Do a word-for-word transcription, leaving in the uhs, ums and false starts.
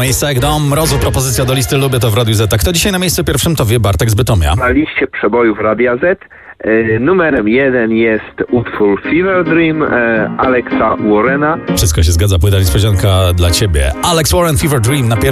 miejsce. Jak do mrozu propozycja do listy Lubię to w Radiu Z. Kto dzisiaj na miejscu pierwszym, to wie Bartek z Bytomia. Na liście przebojów Radia Z e, numerem jeden jest utwór Fever Dream e, Alexa Warrena. Wszystko się zgadza, płyta niespodzianka dla ciebie. Alex Warren, Fever Dream na pierwszym.